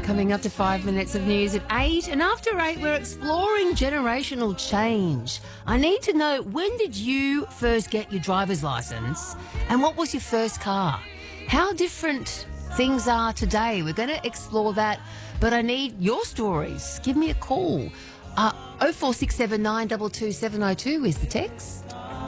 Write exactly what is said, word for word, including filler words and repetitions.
Coming up to five minutes of news at eight. And after eight, we're exploring generational change. I need to know, when did you first get your driver's licence and what was your first car? How different things are today. We're going to explore that, but I need your stories. Give me a call. Uh, oh four six seven nine two two seven oh two is the text.